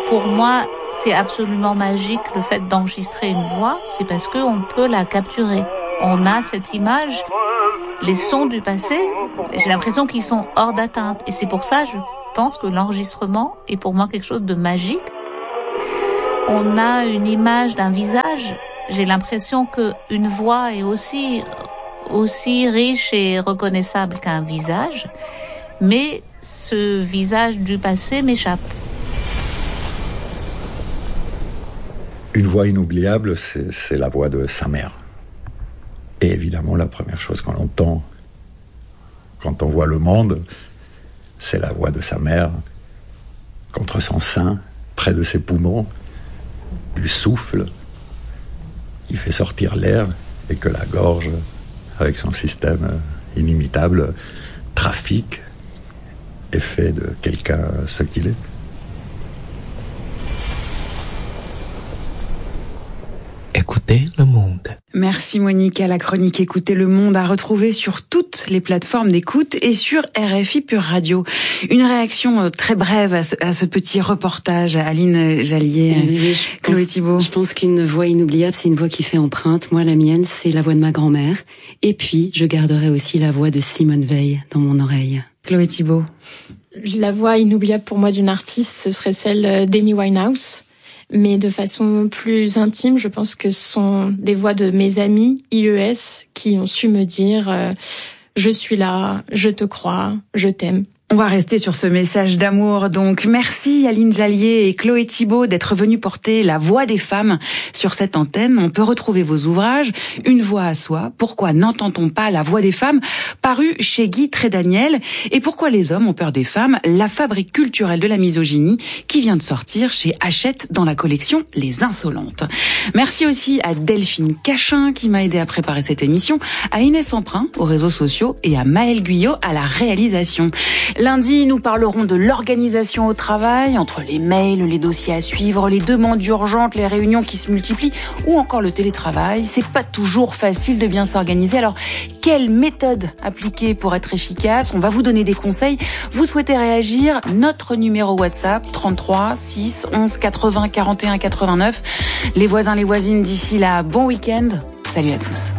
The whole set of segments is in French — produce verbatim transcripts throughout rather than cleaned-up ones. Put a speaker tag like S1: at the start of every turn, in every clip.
S1: Pour moi, c'est absolument magique le fait d'enregistrer une voix, c'est parce qu'on peut la capturer. On a cette image, les sons du passé, j'ai l'impression qu'ils sont hors d'atteinte. Et c'est pour ça, je pense que l'enregistrement est pour moi quelque chose de magique. On a une image d'un visage, j'ai l'impression qu'une voix est aussi, aussi riche et reconnaissable qu'un visage, mais ce visage du passé m'échappe.
S2: Une voix inoubliable, c'est, c'est la voix de sa mère. Et évidemment, la première chose qu'on entend quand on voit le monde, c'est la voix de sa mère contre son sein, près de ses poumons. Il souffle, il fait sortir l'air et que la gorge, avec son système inimitable, trafique et fait de quelqu'un ce qu'il est.
S3: Écoutez le monde.
S4: Merci Monique. À la chronique Écoutez le monde à retrouver sur toutes les plateformes d'écoute et sur R F I Pure Radio. Une réaction très brève à ce, à ce petit reportage, Aline Jallier,
S5: oui, oui,
S4: Chloé
S5: pense,
S4: Thibault.
S5: Je pense qu'une voix inoubliable, c'est une voix qui fait empreinte. Moi, la mienne, c'est la voix de ma grand-mère. Et puis, je garderai aussi la voix de Simone Veil dans mon oreille.
S4: Chloé Thibault.
S6: La voix inoubliable pour moi d'une artiste, ce serait celle d'Amy Winehouse. Mais de façon plus intime, je pense que ce sont des voix de mes amis I E S qui ont su me dire euh, « Je suis là, je te crois, je t'aime ».
S4: On va rester sur ce message d'amour. Donc, merci Aline Jallier et Chloé Thibault d'être venues porter la voix des femmes sur cette antenne. On peut retrouver vos ouvrages, Une voix à soi, Pourquoi n'entend-on pas la voix des femmes, paru chez Guy Trédaniel, et Pourquoi les hommes ont peur des femmes, la fabrique culturelle de la misogynie, qui vient de sortir chez Hachette dans la collection Les Insolentes. Merci aussi à Delphine Cachin qui m'a aidé à préparer cette émission, à Inès Emprunt aux réseaux sociaux et à Maëlle Guyot à la réalisation. Lundi, nous parlerons de l'organisation au travail, entre les mails, les dossiers à suivre, les demandes urgentes, les réunions qui se multiplient, ou encore le télétravail. C'est pas toujours facile de bien s'organiser. Alors, quelle méthode appliquer pour être efficace? On va vous donner des conseils. Vous souhaitez réagir? Notre numéro WhatsApp, trente-trois six onze quatre-vingts quarante et un quatre-vingt-neuf. Les voisins, les voisines, d'ici là, bon week-end. Salut à tous.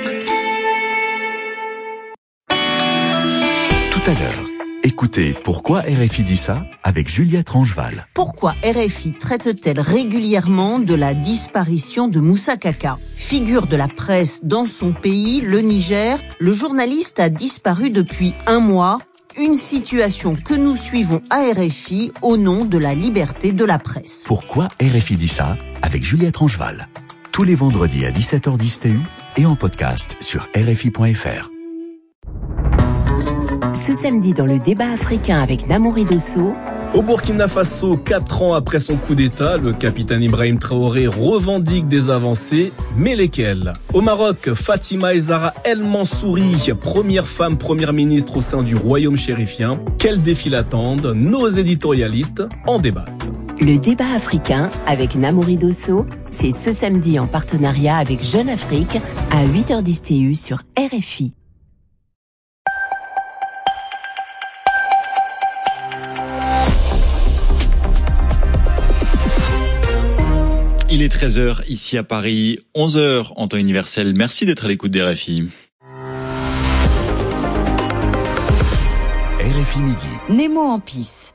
S7: Tout à l'heure, écoutez Pourquoi R F I dit ça avec Juliette Rangeval.
S8: Pourquoi R F I traite-t-elle régulièrement de la disparition de Moussa Kaka? Figure de la presse dans son pays, le Niger, le journaliste a disparu depuis un mois. Une situation que nous suivons à R F I au nom de la liberté de la presse.
S7: Pourquoi R F I dit ça avec Juliette Rangeval. Tous les vendredis à dix-sept heures dix T U et en podcast sur R F I point F R.
S9: Ce samedi dans le débat africain avec Namouri Dosso.
S10: Au Burkina Faso, quatre ans après son coup d'État, le capitaine Ibrahim Traoré revendique des avancées, mais lesquelles? Au Maroc, Fatima Zahra El Mansouri, première femme première ministre au sein du royaume chérifien. Quels défis l'attendent? Nos éditorialistes en débattent.
S9: Le débat africain avec Namouri Dosso, c'est ce samedi en partenariat avec Jeune Afrique à huit heures dix T U sur R F I.
S11: Il est treize heures ici à Paris, onze heures en temps universel. Merci d'être à l'écoute des R F I.
S7: R F I Midi.
S9: Nemo en pisse.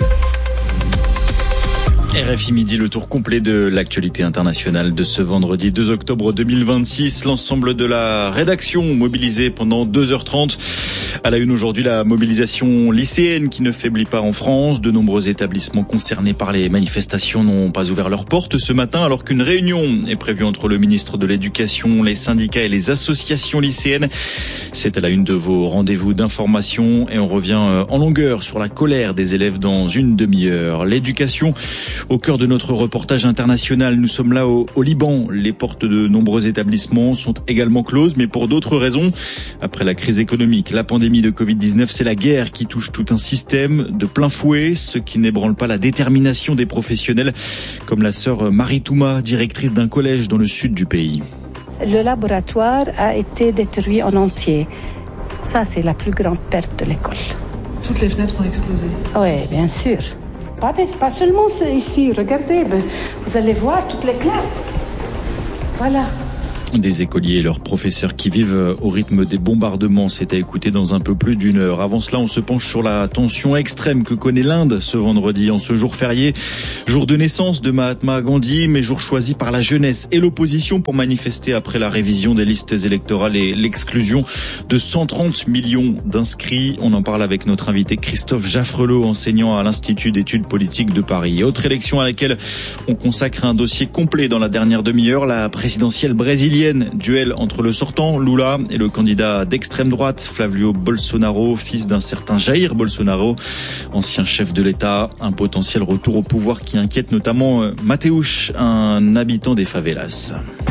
S11: R F I Midi, le tour complet de l'actualité internationale de ce vendredi deux octobre deux mille vingt-six. L'ensemble de la rédaction mobilisée pendant deux heures trente. À la une aujourd'hui, la mobilisation lycéenne qui ne faiblit pas en France. De nombreux établissements concernés par les manifestations n'ont pas ouvert leurs portes ce matin, alors qu'une réunion est prévue entre le ministre de l'Éducation, les syndicats et les associations lycéennes. C'est à la une de vos rendez-vous d'information et on revient en longueur sur la colère des élèves dans une demi-heure. L'éducation au cœur de notre reportage international. Nous sommes là au, au Liban. Les portes de nombreux établissements sont également closes, mais pour d'autres raisons. Après la crise économique, la pandémie de covid dix-neuf, c'est la guerre qui touche tout un système de plein fouet, ce qui n'ébranle pas la détermination des professionnels, comme la sœur Marie Touma, directrice d'un collège dans le sud du pays.
S12: Le laboratoire a été détruit en entier. Ça, c'est la plus grande perte de l'école.
S13: Toutes les fenêtres ont explosé.
S12: Oui, bien sûr. Pas, pas seulement ici, regardez, vous allez voir toutes les classes. Voilà.
S11: Des écoliers et leurs professeurs qui vivent au rythme des bombardements, c'est à écouter dans un peu plus d'une heure. Avant cela, on se penche sur la tension extrême que connaît l'Inde ce vendredi, en ce jour férié, jour de naissance de Mahatma Gandhi, mais jour choisi par la jeunesse et l'opposition pour manifester après la révision des listes électorales et l'exclusion de cent trente millions d'inscrits. On en parle avec notre invité Christophe Jaffrelot, enseignant à l'Institut d'études politiques de Paris. Autre élection à laquelle on consacre un dossier complet dans la dernière demi-heure, la présidentielle brésilienne. Duel entre le sortant, Lula, et le candidat d'extrême droite, Flavio Bolsonaro, fils d'un certain Jair Bolsonaro, ancien chef de l'État. Un potentiel retour au pouvoir qui inquiète notamment Mateus, un habitant des favelas.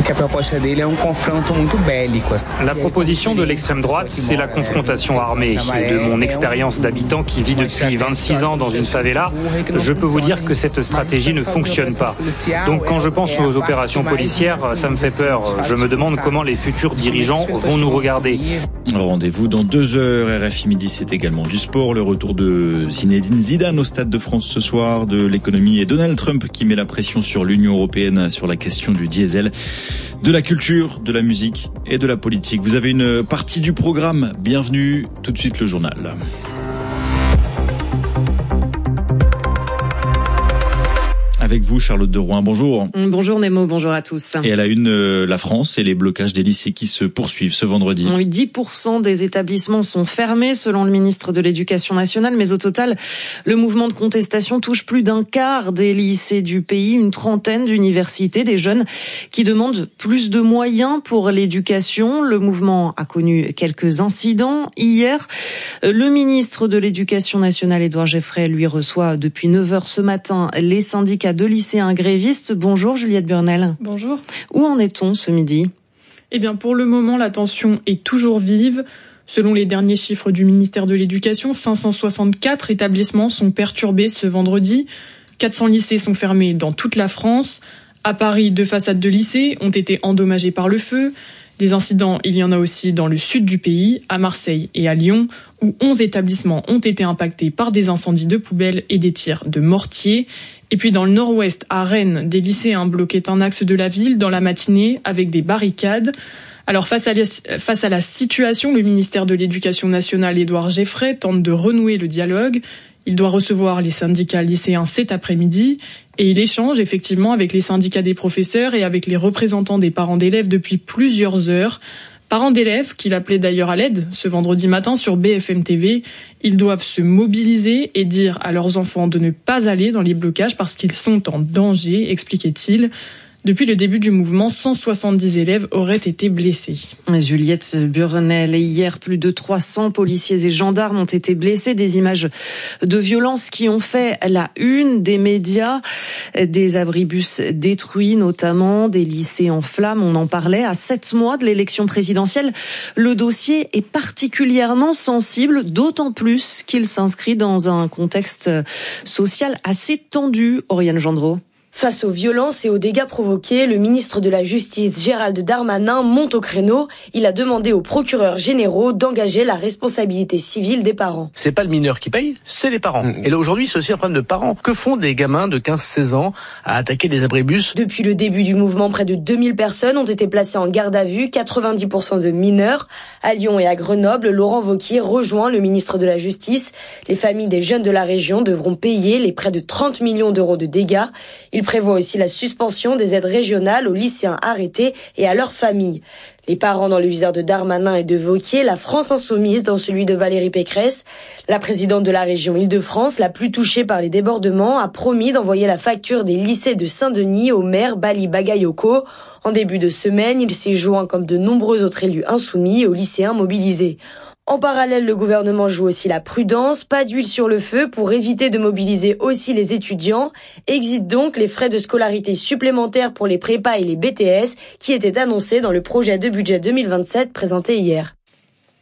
S13: La proposition de l'extrême droite, c'est la confrontation armée. Et de mon expérience d'habitant qui vit depuis vingt-six ans dans une favela, je peux vous dire que cette stratégie ne fonctionne pas. Donc quand je pense aux opérations policières, ça me fait peur. Je me demande comment les futurs dirigeants vont nous regarder.
S11: Rendez-vous dans deux heures. R F I Midi, c'est également du sport. Le retour de Zinedine Zidane au Stade de France ce soir, de l'économie et Donald Trump qui met la pression sur l'Union européenne sur la question du diesel, de la culture, de la musique et de la politique. Vous avez une partie du programme. Bienvenue. Tout de suite, le journal. Avec vous, Charlotte de Rouen, bonjour.
S14: Bonjour Nemo, bonjour à tous.
S11: Et à la une, euh, la France et les blocages des lycées qui se poursuivent ce vendredi.
S14: Oui, dix pour cent des établissements sont fermés selon le ministre de l'Éducation nationale, mais au total, le mouvement de contestation touche plus d'un quart des lycées du pays, une trentaine d'universités, des jeunes qui demandent plus de moyens pour l'éducation. Le mouvement a connu quelques incidents. Hier, le ministre de l'Éducation nationale, Édouard Geoffrey, lui reçoit depuis neuf heures ce matin les syndicats de lycéens grévistes. Bonjour Juliette Burnel.
S6: Bonjour.
S14: Où en est-on ce midi ?
S6: Eh bien, pour le moment, la tension est toujours vive. Selon les derniers chiffres du ministère de l'Éducation, cinq cent soixante-quatre établissements sont perturbés ce vendredi. quatre cents lycées sont fermés dans toute la France. À Paris, deux façades de lycées ont été endommagées par le feu. Des incidents, il y en a aussi dans le sud du pays, à Marseille et à Lyon, où onze établissements ont été impactés par des incendies de poubelles et des tirs de mortier. Et puis dans le nord-ouest, à Rennes, des lycéens bloquaient un axe de la ville dans la matinée avec des barricades. Alors face à, la, face à la situation, le ministère de l'Éducation nationale, Édouard Geoffrey, tente de renouer le dialogue. Il doit recevoir les syndicats lycéens cet après-midi et il échange effectivement avec les syndicats des professeurs et avec les représentants des parents d'élèves depuis plusieurs heures. Parents d'élèves, qu'il appelait d'ailleurs à l'aide ce vendredi matin sur B F M T V, ils doivent se mobiliser et dire à leurs enfants de ne pas aller dans les blocages parce qu'ils sont en danger, expliquait-il. Depuis le début du mouvement, cent soixante-dix élèves auraient été blessés.
S14: Juliette Burnel, et hier, plus de trois cents policiers et gendarmes ont été blessés. Des images de violence qui ont fait la une des médias. Des abribus détruits, notamment des lycées en flammes. On en parlait à sept mois de l'élection présidentielle. Le dossier est particulièrement sensible, d'autant plus qu'il s'inscrit dans un contexte social assez tendu. Oriane Gendreau.
S15: Face aux violences et aux dégâts provoqués, le ministre de la Justice, Gérald Darmanin, monte au créneau. Il a demandé aux procureurs généraux d'engager la responsabilité civile des parents.
S16: C'est pas le mineur qui paye, c'est les parents. Et là, aujourd'hui, c'est aussi un problème de parents. Que font des gamins de quinze seize ans à attaquer des abribus ?
S15: Depuis le début du mouvement, près de deux mille personnes ont été placées en garde à vue, quatre-vingt-dix pour cent de mineurs. À Lyon et à Grenoble, Laurent Wauquiez rejoint le ministre de la Justice. Les familles des jeunes de la région devront payer les près de trente millions d'euros de dégâts. Il prévoit aussi la suspension des aides régionales aux lycéens arrêtés et à leurs familles. Les parents dans le viseur de Darmanin et de Wauquiez, la France insoumise dans celui de Valérie Pécresse. La présidente de la région Île-de-France, la plus touchée par les débordements, a promis d'envoyer la facture des lycées de Saint-Denis au maire Bali Bagayoko. En début de semaine, il s'est joint, comme de nombreux autres élus insoumis, aux lycéens mobilisés. En parallèle, le gouvernement joue aussi la prudence, pas d'huile sur le feu pour éviter de mobiliser aussi les étudiants. Exit donc les frais de scolarité supplémentaires pour les prépas et les B T S qui étaient annoncés dans le projet de budget deux mille vingt-sept présenté hier.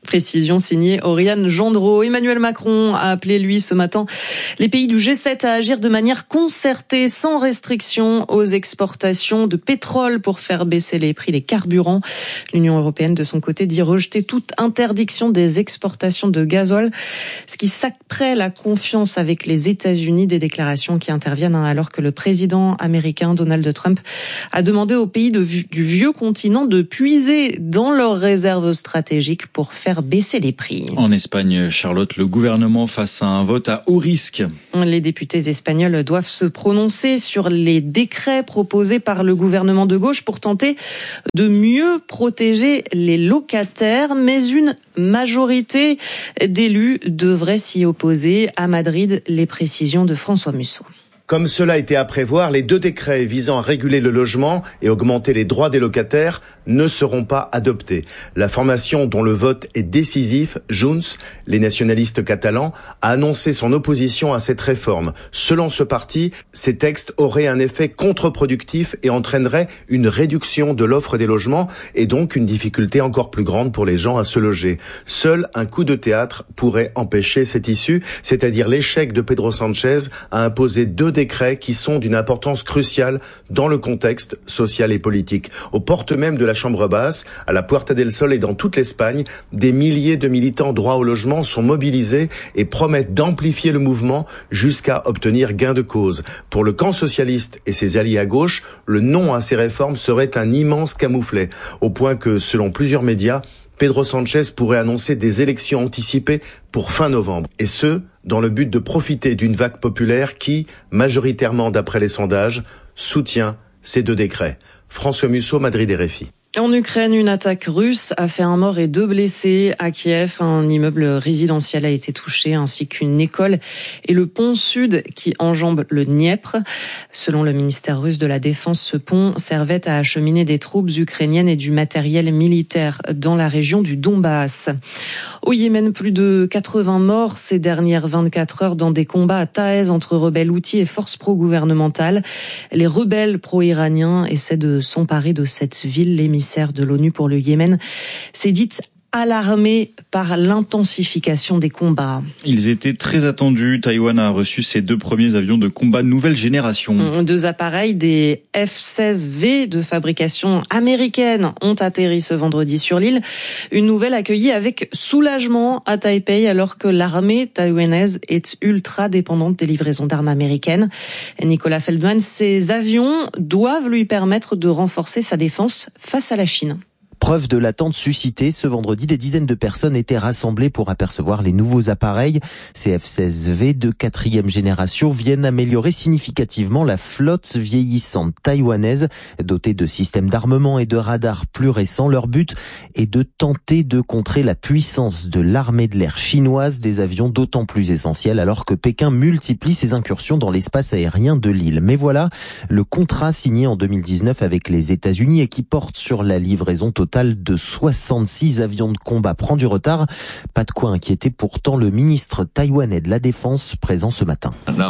S14: Précision signée Oriane Gendreau. Emmanuel Macron a appelé, lui, ce matin, les pays du G sept à agir de manière concertée, sans restriction aux exportations de pétrole pour faire baisser les prix des carburants. L'Union européenne, de son côté, dit rejeter toute interdiction des exportations de gazole, ce qui saperait la confiance avec les États-Unis, des déclarations qui interviennent alors que le président américain Donald Trump a demandé aux pays de, du vieux continent de puiser dans leurs réserves stratégiques pour faire baisser les prix.
S11: En Espagne, Charlotte, le gouvernement face à un vote à haut risque.
S14: Les députés espagnols doivent se prononcer sur les décrets proposés par le gouvernement de gauche pour tenter de mieux protéger les locataires, mais une majorité d'élus devrait s'y opposer. À Madrid, les précisions de François Musso.
S17: Comme cela était à prévoir, les deux décrets visant à réguler le logement et augmenter les droits des locataires ne seront pas adoptés. La formation dont le vote est décisif, Junts, les nationalistes catalans, a annoncé son opposition à cette réforme. Selon ce parti, ces textes auraient un effet contre-productif et entraîneraient une réduction de l'offre des logements et donc une difficulté encore plus grande pour les gens à se loger. Seul un coup de théâtre pourrait empêcher cette issue, c'est-à-dire l'échec de Pedro Sánchez à imposer deux décrets qui sont d'une importance cruciale dans le contexte social et politique. Aux portes même de la Chambre basse, à la Puerta del Sol et dans toute l'Espagne, des milliers de militants droit au logement sont mobilisés et promettent d'amplifier le mouvement jusqu'à obtenir gain de cause. Pour le camp socialiste et ses alliés à gauche, le non à ces réformes serait un immense camouflet, au point que, selon plusieurs médias, Pedro Sánchez pourrait annoncer des élections anticipées pour fin novembre. Et ce, dans le but de profiter d'une vague populaire qui, majoritairement d'après les sondages, soutient ces deux décrets. François Musso, Madrid R F I.
S14: En Ukraine, une attaque russe a fait un mort et deux blessés. À Kiev, un immeuble résidentiel a été touché, ainsi qu'une école et le pont sud qui enjambe le Dniepr. Selon le ministère russe de la Défense, ce pont servait à acheminer des troupes ukrainiennes et du matériel militaire dans la région du Donbass. Au Yémen, plus de quatre-vingts morts ces dernières vingt-quatre heures dans des combats à Taïz entre rebelles houthis et forces pro-gouvernementales. Les rebelles pro-iraniens essaient de s'emparer de cette ville. L'émissaire de l'ONU pour le Yémen s'est dite alarmé par l'intensification des combats.
S11: Ils étaient très attendus. Taïwan a reçu ses deux premiers avions de combat nouvelle génération.
S14: Deux appareils des F seize V de fabrication américaine ont atterri ce vendredi sur l'île. Une nouvelle accueillie avec soulagement à Taipei alors que l'armée taïwanaise est ultra dépendante des livraisons d'armes américaines. Nicolas Feldman, ces avions doivent lui permettre de renforcer sa défense face à la Chine.
S18: Preuve de l'attente suscitée, ce vendredi, des dizaines de personnes étaient rassemblées pour apercevoir les nouveaux appareils. Ces F seize V de quatrième génération viennent améliorer significativement la flotte vieillissante taïwanaise, dotée de systèmes d'armement et de radars plus récents. Leur but est de tenter de contrer la puissance de l'armée de l'air chinoise, des avions d'autant plus essentiels alors que Pékin multiplie ses incursions dans l'espace aérien de l'île. Mais voilà, le contrat signé en deux mille dix-neuf avec les États-Unis et qui porte sur la livraison totale de soixante-six avions de combat prend du retard. Pas de quoi inquiéter pourtant le ministre taïwanais de la Défense présent ce matin.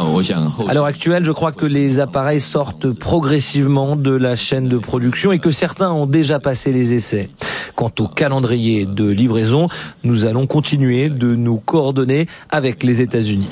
S19: À l'heure actuelle, je crois que les appareils sortent progressivement de la chaîne de production et que certains ont déjà passé les essais. Quant au calendrier de livraison, nous allons continuer de nous coordonner avec les États-Unis.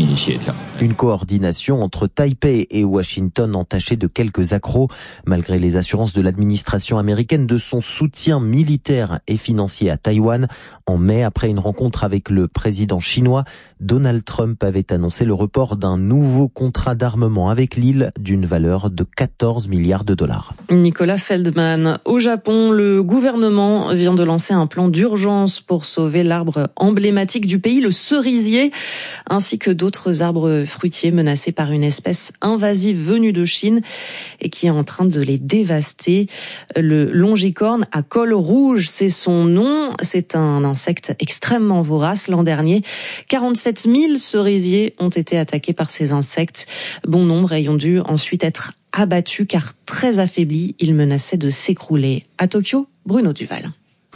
S18: Une coordination entre Taipei et Washington entachée de quelques accrocs, malgré les assurances de l'administration américaine de son soutien militaire et financier à Taïwan. En mai, après une rencontre avec le président chinois, Donald Trump avait annoncé le report d'un nouveau contrat d'armement avec l'île d'une valeur de quatorze milliards de dollars.
S14: Nicolas Feldman. Au Japon, le gouvernement vient de lancer un plan d'urgence pour sauver l'arbre emblématique du pays, le cerisier, ainsi que d'autres arbres fruitiers menacés par une espèce invasive venue de Chine et qui est en train de les dévaster. Le longicorne à col rouge, c'est son nom. C'est un insecte extrêmement vorace. L'an dernier, quarante-sept mille cerisiers ont été attaqués par ces insectes. Bon nombre ayant dû ensuite être abattus car très affaiblis, ils menaçaient de s'écrouler. À Tokyo, Bruno Duval.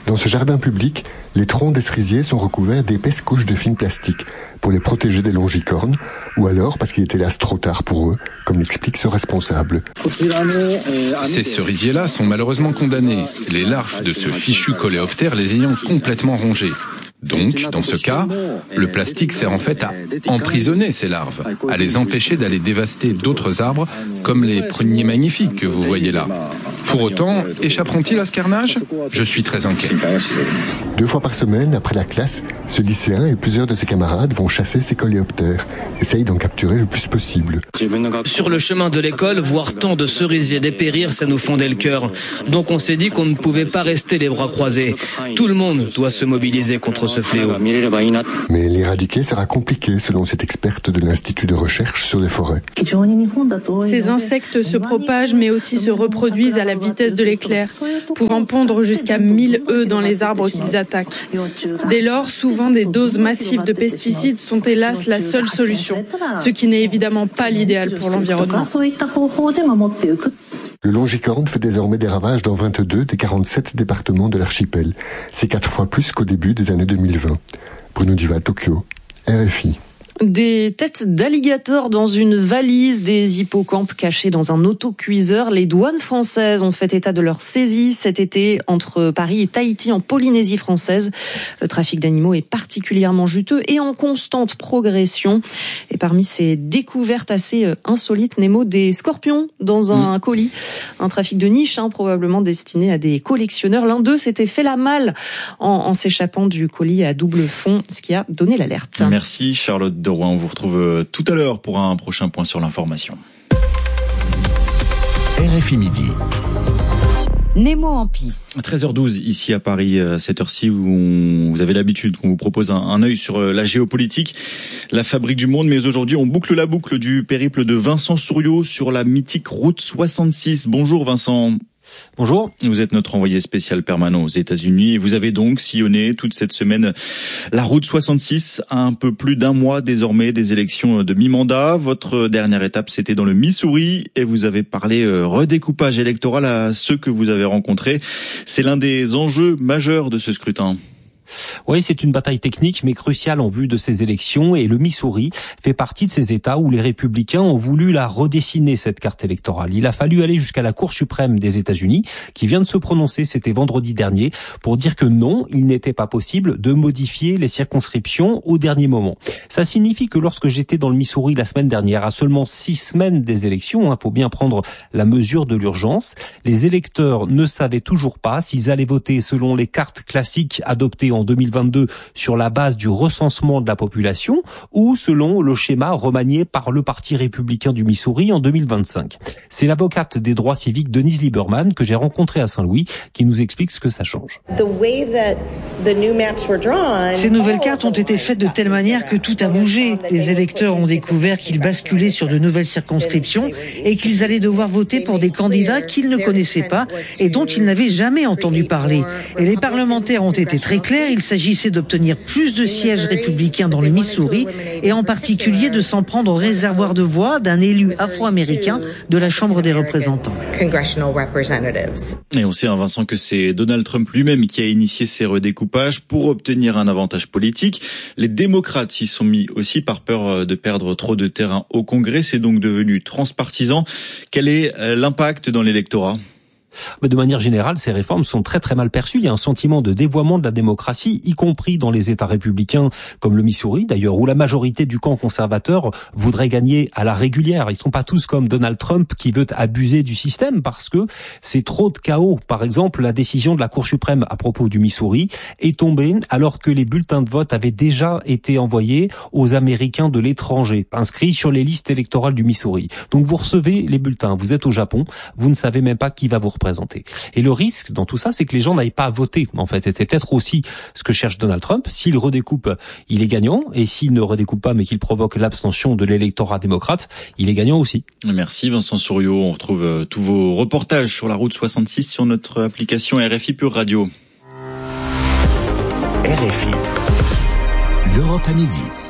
S20: Dans ce jardin public, les troncs des cerisiers sont recouverts d'épaisses couches de film plastique pour les protéger des longicornes, ou alors parce qu'il était hélas trop tard pour eux, comme l'explique ce responsable.
S21: Ces cerisiers-là sont malheureusement condamnés, les larves de ce fichu coléoptère les ayant complètement rongés. Donc, dans ce cas, le plastique sert en fait à emprisonner ces larves, à les empêcher d'aller dévaster d'autres arbres, comme les pruniers magnifiques que vous voyez là. Pour autant, échapperont-ils à ce carnage ? Je suis très inquiet.
S20: Deux fois par semaine, après la classe, ce lycéen et plusieurs de ses camarades vont chasser ces coléoptères, essayent d'en capturer le plus possible.
S22: Sur le chemin de l'école, voir tant de cerisiers dépérir, ça nous fondait le cœur. Donc on s'est dit qu'on ne pouvait pas rester les bras croisés. Tout le monde doit se mobiliser contre ce fléau.
S20: Mais l'éradiquer sera compliqué, selon cette experte de l'Institut de recherche sur les forêts.
S23: Ces insectes se propagent mais aussi se reproduisent à la vitesse de l'éclair, pouvant pondre jusqu'à mille œufs dans les arbres qu'ils attaquent. Dès lors, souvent des doses massives de pesticides sont hélas la seule solution, ce qui n'est évidemment pas l'idéal pour l'environnement.
S20: Le longicorne fait désormais des ravages dans vingt-deux des quarante-sept départements de l'archipel. C'est quatre fois plus qu'au début des années deux mille vingt. Bruno Duval, Tokyo, R F I.
S14: Des têtes d'alligator dans une valise, des hippocampes cachés dans un autocuiseur. Les douanes françaises ont fait état de leur saisie cet été entre Paris et Tahiti en Polynésie française. Le trafic d'animaux est particulièrement juteux et en constante progression. Et parmi ces découvertes assez insolites, Nemo, des scorpions dans un mmh. colis. Un trafic de niche, hein, probablement destiné à des collectionneurs. L'un d'eux s'était fait la malle en, en s'échappant du colis à double fond, ce qui a donné l'alerte.
S11: Merci Charlotte de Rouen. On vous retrouve tout à l'heure pour un prochain point sur l'information.
S7: R F I Midi.
S24: Nemo en pisse.
S11: treize heures douze ici à Paris, à cette heure-ci où vous avez l'habitude qu'on vous propose un, un œil sur la géopolitique, la fabrique du monde. Mais aujourd'hui, on boucle la boucle du périple de Vincent Souriau sur la mythique route soixante-six. Bonjour Vincent.
S25: Bonjour.
S11: Vous êtes notre envoyé spécial permanent aux États-Unis et vous avez donc sillonné toute cette semaine la route soixante-six, à un peu plus d'un mois désormais des élections de mi-mandat. Votre dernière étape, c'était dans le Missouri et vous avez parlé redécoupage électoral à ceux que vous avez rencontrés. C'est l'un des enjeux majeurs de ce scrutin.
S25: Oui, c'est une bataille technique mais cruciale en vue de ces élections et le Missouri fait partie de ces États où les républicains ont voulu la redessiner, cette carte électorale. Il a fallu aller jusqu'à la Cour suprême des États-Unis qui vient de se prononcer, c'était vendredi dernier, pour dire que non, il n'était pas possible de modifier les circonscriptions au dernier moment. Ça signifie que lorsque j'étais dans le Missouri la semaine dernière, à seulement six semaines des élections, il hein, faut bien prendre la mesure de l'urgence, les électeurs ne savaient toujours pas s'ils allaient voter selon les cartes classiques adoptées en deux mille vingt-deux sur la base du recensement de la population ou selon le schéma remanié par le Parti républicain du Missouri en deux mille vingt-cinq. C'est l'avocate des droits civiques Denise Lieberman que j'ai rencontrée à Saint-Louis qui nous explique ce que ça change.
S26: Ces nouvelles cartes ont été faites de telle manière que tout a bougé. Les électeurs ont découvert qu'ils basculaient sur de nouvelles circonscriptions et qu'ils allaient devoir voter pour des candidats qu'ils ne connaissaient pas et dont ils n'avaient jamais entendu parler. Et les parlementaires ont été très clairs. Il s'agissait d'obtenir plus de sièges républicains dans le Missouri et en particulier de s'en prendre au réservoir de voix d'un élu afro-américain de la Chambre des représentants.
S11: Et on sait, hein, Vincent, que c'est Donald Trump lui-même qui a initié ces redécoupages pour obtenir un avantage politique. Les démocrates s'y sont mis aussi par peur de perdre trop de terrain au Congrès. C'est donc devenu transpartisan. Quel est l'impact dans l'électorat ?
S25: Mais de manière générale, ces réformes sont très très mal perçues. Il y a un sentiment de dévoiement de la démocratie, y compris dans les États républicains, comme le Missouri d'ailleurs, où la majorité du camp conservateur voudrait gagner à la régulière. Ils ne sont pas tous comme Donald Trump qui veut abuser du système parce que c'est trop de chaos. Par exemple, la décision de la Cour suprême à propos du Missouri est tombée alors que les bulletins de vote avaient déjà été envoyés aux Américains de l'étranger, inscrits sur les listes électorales du Missouri. Donc vous recevez les bulletins, vous êtes au Japon, vous ne savez même pas qui va vous représenter. Et le risque dans tout ça, c'est que les gens n'aillent pas voter, en fait. Et c'est peut-être aussi ce que cherche Donald Trump. S'il redécoupe, il est gagnant. Et s'il ne redécoupe pas, mais qu'il provoque l'abstention de l'électorat démocrate, il est gagnant aussi.
S11: Merci Vincent Souriau. On retrouve tous vos reportages sur la route soixante-six sur notre application R F I Pure Radio.
S7: R F I. L'Europe à midi.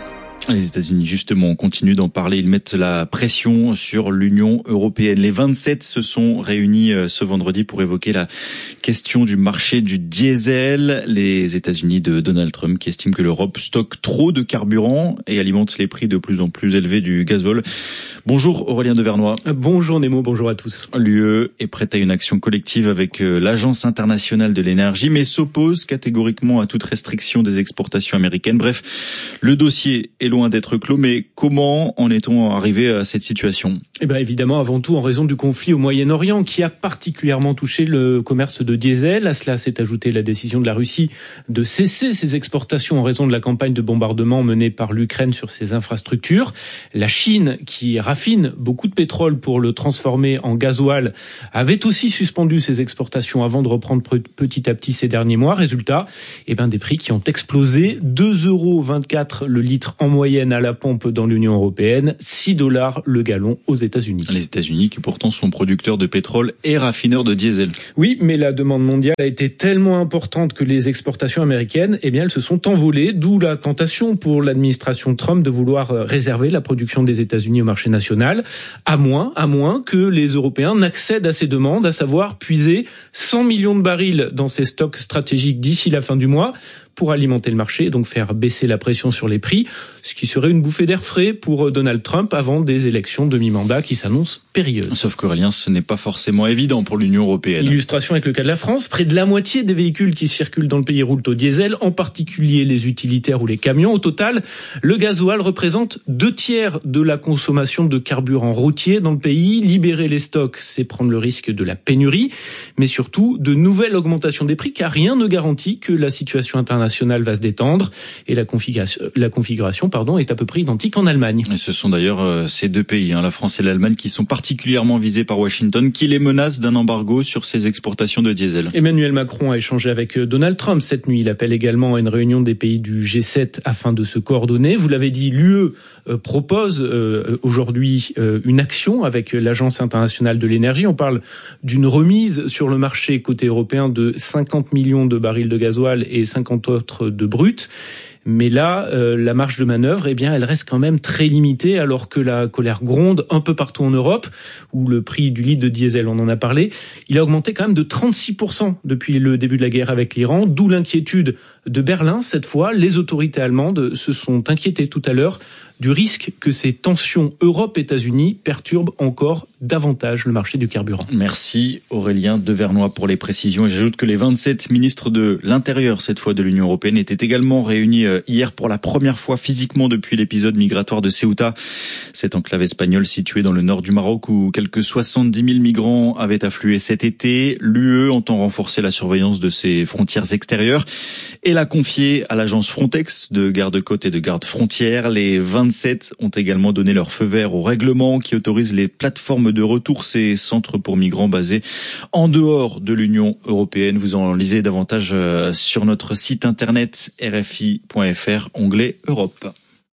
S11: Les États-Unis, justement, on continue d'en parler. Ils mettent la pression sur l'Union européenne. Les vingt-sept se sont réunis ce vendredi pour évoquer la question du marché du diesel. Les États-Unis de Donald Trump qui estiment que l'Europe stocke trop de carburant et alimente les prix de plus en plus élevés du gazole. Bonjour Aurélien Devernois.
S1: Bonjour Nemo, bonjour à tous.
S11: L'U E est prête à une action collective avec l'Agence internationale de l'énergie, mais s'oppose catégoriquement à toute restriction des exportations américaines. Bref, le dossier est loin d'être clos, mais comment en est-on arrivé à cette situation ?
S1: Eh bien évidemment, avant tout en raison du conflit au Moyen-Orient qui a particulièrement touché le commerce de diesel. À cela s'est ajoutée la décision de la Russie de cesser ses exportations en raison de la campagne de bombardement menée par l'Ukraine sur ses infrastructures. La Chine, qui raffine beaucoup de pétrole pour le transformer en gasoil, avait aussi suspendu ses exportations avant de reprendre petit à petit ces derniers mois. Résultat, eh bien des prix qui ont explosé. deux euros vingt-quatre le litre en moyenne à la pompe dans l'Union européenne, six dollars le gallon aux États-Unis.
S11: Les États-Unis qui pourtant sont producteurs de pétrole et raffineurs de diesel.
S1: Oui, mais la demande mondiale a été tellement importante que les exportations américaines, eh bien, elles se sont envolées, d'où la tentation pour l'administration Trump de vouloir réserver la production des États-Unis au marché national, à moins, à moins que les Européens n'accèdent à ces demandes, à savoir puiser cent millions de barils dans ces stocks stratégiques d'ici la fin du mois, pour alimenter le marché et donc faire baisser la pression sur les prix, ce qui serait une bouffée d'air frais pour Donald Trump avant des élections de mi-mandat qui s'annoncent périlleuses.
S11: Sauf qu'Aurélien, ce n'est pas forcément évident pour l'Union européenne.
S1: Illustration avec le cas de la France, près de la moitié des véhicules qui circulent dans le pays roulent au diesel, en particulier les utilitaires ou les camions. Au total, le gasoil représente deux tiers de la consommation de carburant routier dans le pays. Libérer les stocks, c'est prendre le risque de la pénurie, mais surtout de nouvelles augmentations des prix, car rien ne garantit que la situation internationale nationale va se détendre et la configuration, la configuration pardon, est à peu près identique en Allemagne.
S11: Et ce sont d'ailleurs euh, ces deux pays, hein, la France et l'Allemagne, qui sont particulièrement visés par Washington, qui les menace d'un embargo sur ses exportations de diesel.
S1: Emmanuel Macron a échangé avec Donald Trump cette nuit. Il appelle également à une réunion des pays du G sept afin de se coordonner. Vous l'avez dit, l'U E euh, propose euh, aujourd'hui euh, une action avec l'Agence internationale de l'énergie. On parle d'une remise sur le marché côté européen de cinquante millions de barils de gasoil et cinquante autres de brut. Mais là, euh, la marge de manœuvre, eh bien, elle reste quand même très limitée, alors que la colère gronde un peu partout en Europe, où le prix du litre de diesel, on en a parlé, il a augmenté quand même de trente-six pour cent depuis le début de la guerre avec l'Iran, d'où l'inquiétude de Berlin. Cette fois, les autorités allemandes se sont inquiétées tout à l'heure du risque que ces tensions Europe-États-Unis perturbent encore davantage le marché du carburant.
S11: Merci Aurélien Devernois pour les précisions. Et j'ajoute que les vingt-sept ministres de l'Intérieur, cette fois de l'Union européenne, étaient également réunis hier pour la première fois physiquement depuis l'épisode migratoire de Ceuta, cette enclave espagnole située dans le nord du Maroc où quelques soixante-dix mille migrants avaient afflué cet été. L'U E entend renforcer la surveillance de ses frontières extérieures et l'a confiée à l'agence Frontex de garde-côtes et de garde-frontières. Les vingt-sept ont également donné leur feu vert au règlement qui autorise les plateformes de retour, ces centres pour migrants basés en dehors de l'Union européenne. Vous en lisez davantage sur notre site internet r f i point f r, onglet Europe.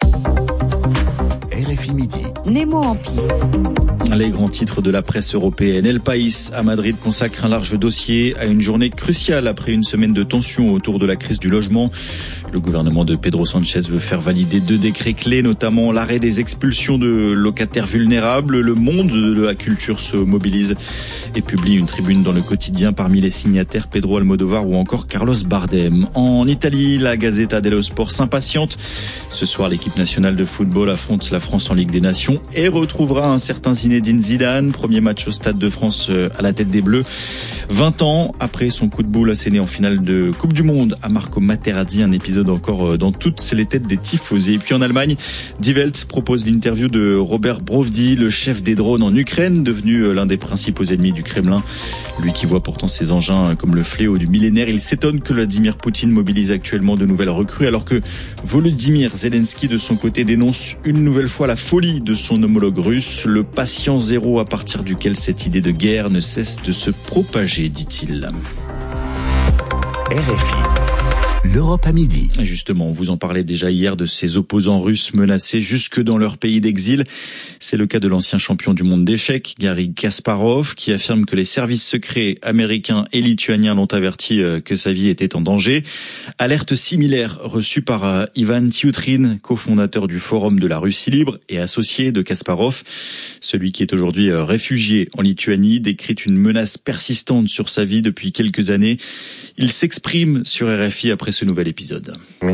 S7: R F I Midi.
S24: Nemo en piste.
S11: Les grands titres de la presse européenne. El País à Madrid consacre un large dossier à une journée cruciale après une semaine de tension autour de la crise du logement. Le gouvernement de Pedro Sánchez veut faire valider deux décrets clés, notamment l'arrêt des expulsions de locataires vulnérables. Le monde de la culture se mobilise et publie une tribune dans le quotidien. Parmi les signataires, Pedro Almodovar ou encore Carlos Bardem. En Italie, la Gazzetta dello Sport s'impatiente. Ce soir, l'équipe nationale de football affronte la France en Ligue des Nations et retrouvera un certain Zinedine Zidane. Premier match au Stade de France à la tête des Bleus. vingt ans après son coup de boule asséné en finale de Coupe du Monde à Marco Materazzi, un épisode encore dans toutes les têtes des tifosi. Et puis en Allemagne, Die Welt propose l'interview de Robert Brovdi, le chef des drones en Ukraine, devenu l'un des principaux ennemis du Kremlin. Lui qui voit pourtant ces engins comme le fléau du millénaire, il s'étonne que Vladimir Poutine mobilise actuellement de nouvelles recrues, alors que Volodymyr Zelensky de son côté dénonce une nouvelle fois la folie de son homologue russe, le patient zéro à partir duquel cette idée de guerre ne cesse de se propager, dit-il.
S7: R F I. L'Europe à midi.
S11: Justement, vous en parlez déjà hier de ces opposants russes menacés jusque dans leur pays d'exil. C'est le cas de l'ancien champion du monde d'échecs, Garry Kasparov, qui affirme que les services secrets américains et lituaniens l'ont averti que sa vie était en danger. Alerte similaire reçue par Ivan Tiutrin, cofondateur du Forum de la Russie libre et associé de Kasparov. Celui qui est aujourd'hui réfugié en Lituanie décrit une menace persistante sur sa vie depuis quelques années. Il s'exprime sur R F I après ce nouvel épisode.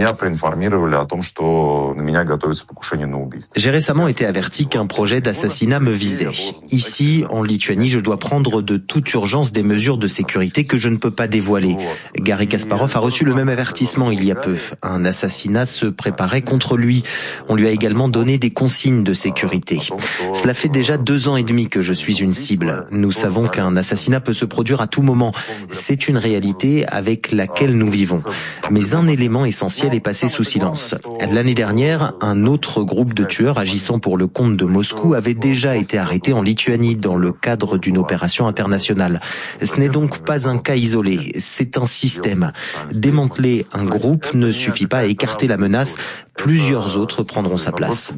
S18: J'ai récemment été averti qu'un projet d'assassinat me visait. Ici, en Lituanie, je dois prendre de toute urgence des mesures de sécurité que je ne peux pas dévoiler. Garry Kasparov a reçu le même avertissement il y a peu. Un assassinat se préparait contre lui. On lui a également donné des consignes de sécurité. Cela fait déjà deux ans et demi que je suis une cible. Nous savons qu'un assassinat peut se produire à tout moment. C'est une réalité avec laquelle nous vivons. Mais un élément essentiel est passé sous silence. L'année dernière, un autre groupe de tueurs agissant pour le compte de Moscou avait déjà été arrêté en Lituanie dans le cadre d'une opération internationale. Ce n'est donc pas un cas isolé, c'est un système. Démanteler un groupe ne suffit pas à écarter la menace, plusieurs autres prendront sa place.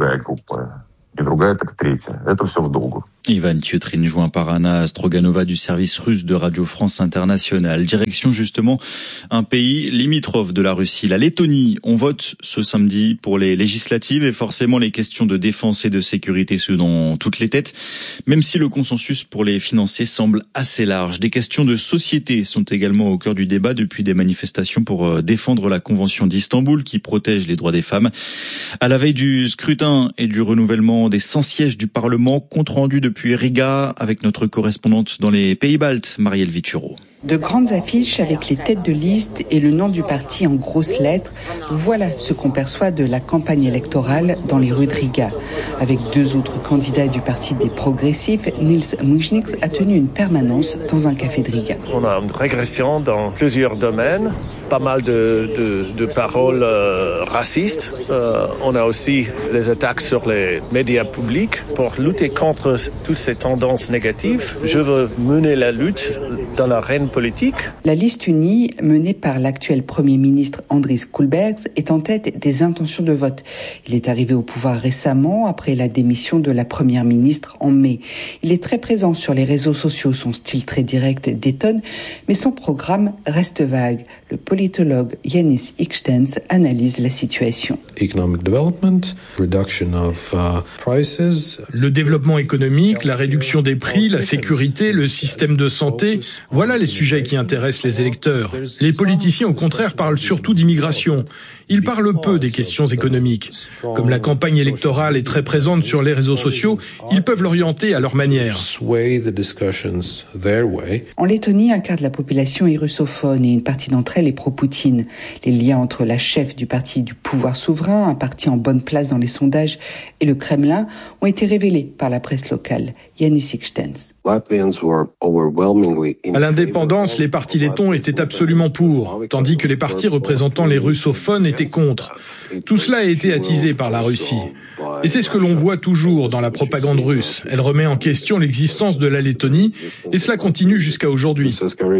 S11: Ivan Tiutrin, joint par Anna Stroganova du service russe de Radio France Internationale. Direction justement un pays limitrophe de la Russie, la Lettonie. On vote ce samedi pour les législatives et forcément les questions de défense et de sécurité sont dans toutes les têtes, même si le consensus pour les financer semble assez large. Des questions de société sont également au cœur du débat depuis des manifestations pour défendre la Convention d'Istanbul qui protège les droits des femmes. À la veille du scrutin et du renouvellement des cent sièges du Parlement, compte rendu depuis Riga avec notre correspondante dans les Pays-Baltes, Marielle Vituro.
S2: De grandes affiches avec les têtes de liste et le nom du parti en grosses lettres, voilà ce qu'on perçoit de la campagne électorale dans les rues de Riga. Avec deux autres candidats du parti des progressifs, Nils Muiznieks a tenu une permanence dans un café de Riga.
S3: On a une régression dans plusieurs domaines, pas mal de, de, de paroles euh, racistes. Euh, on a aussi les attaques sur les médias publics. Pour lutter contre toutes ces tendances négatives, je veux mener la lutte dans l'arène politique.
S2: La liste unie, menée par l'actuel Premier ministre Andris Kulbergs, est en tête des intentions de vote. Il est arrivé au pouvoir récemment, après la démission de la Première ministre en mai. Il est très présent sur les réseaux sociaux, son style très direct détonne, mais son programme reste vague. Le politologue Yanis Ixtens analyse la situation.
S4: Le développement économique, la réduction des prix, la sécurité, le système de santé, voilà les sujets qui intéressent les électeurs. Les politiciens, au contraire, parlent surtout d'immigration. Ils parlent peu des questions économiques. Comme la campagne électorale est très présente sur les réseaux sociaux, ils peuvent l'orienter à leur manière.
S2: En Lettonie, un quart de la population est russophone et une partie d'entre elles est pro-Poutine. Les liens entre la chef du parti du pouvoir souverain, un parti en bonne place dans les sondages, et le Kremlin ont été révélés par la presse locale. Yanis Ixtens.
S4: À l'indépendance, les partis lettons étaient absolument pour, tandis que les partis représentant les russophones étaient contre. Tout cela a été attisé par la Russie. Et c'est ce que l'on voit toujours dans la propagande russe. Elle remet en question l'existence de la Lettonie, et cela continue jusqu'à aujourd'hui.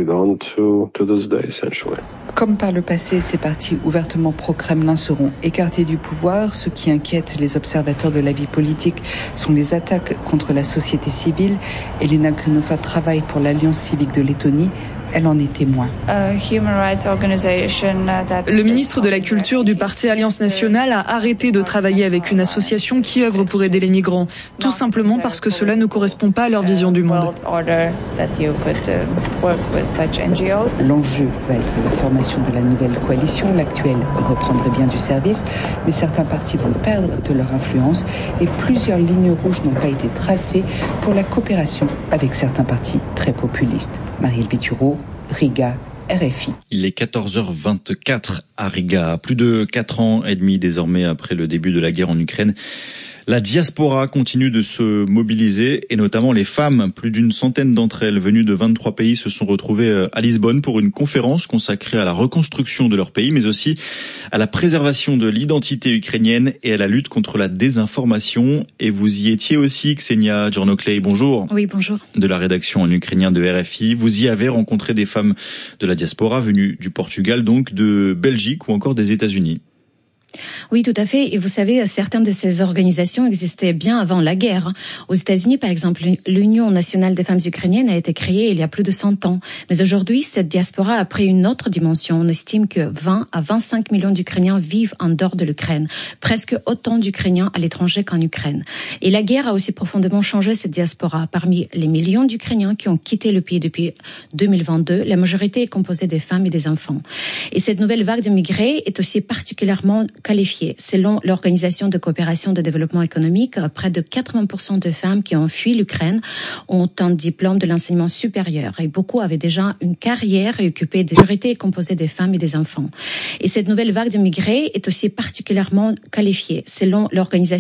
S2: Comme par le passé, ces partis ouvertement pro-Kremlin seront écartés du pouvoir. Ce qui inquiète les observateurs de la vie politique sont les attaques contre la société civile. Elena Grinova travaille pour l'Alliance civique de Lettonie. Elle en est témoin.
S5: Le ministre de la Culture du parti Alliance nationale a arrêté de travailler avec une association qui œuvre pour aider les migrants, tout simplement parce que cela ne correspond pas à leur vision du monde.
S2: L'enjeu va être la formation de la nouvelle coalition. L'actuelle reprendrait bien du service, mais certains partis vont perdre de leur influence et plusieurs lignes rouges n'ont pas été tracées pour la coopération avec certains partis très populistes. Marielle Vituro, Riga, R F I.
S11: Il est quatorze heures vingt-quatre à Riga. Plus de quatre ans et demi désormais après le début de la guerre en Ukraine. La diaspora continue de se mobiliser et notamment les femmes. Plus d'une centaine d'entre elles venues de vingt-trois pays se sont retrouvées à Lisbonne pour une conférence consacrée à la reconstruction de leur pays, mais aussi à la préservation de l'identité ukrainienne et à la lutte contre la désinformation. Et vous y étiez aussi, Ksenia Djornokley, bonjour.
S6: Oui, bonjour. De
S11: la rédaction en ukrainien de R F I. Vous y avez rencontré des femmes de la diaspora venues du Portugal, donc de Belgique ou encore des États-Unis.
S6: Oui, tout à fait. Et vous savez, certaines de ces organisations existaient bien avant la guerre. Aux États-Unis, par exemple, l'Union nationale des femmes ukrainiennes a été créée il y a plus de cent ans. Mais aujourd'hui, cette diaspora a pris une autre dimension. On estime que vingt à vingt-cinq millions d'Ukrainiens vivent en dehors de l'Ukraine. Presque autant d'Ukrainiens à l'étranger qu'en Ukraine. Et la guerre a aussi profondément changé cette diaspora. Parmi les millions d'Ukrainiens qui ont quitté le pays depuis deux mille vingt-deux, la majorité est composée des femmes et des enfants. Et cette nouvelle vague de migrés est aussi particulièrement qualifiés. Selon l'Organisation de coopération de développement économique, près de quatre-vingts pour cent de femmes qui ont fui l'Ukraine ont un diplôme de l'enseignement supérieur et beaucoup avaient déjà une carrière et occupaient des majorités composées des femmes et des enfants. Et cette nouvelle vague de migrés est aussi particulièrement qualifiée. Selon l'Organisation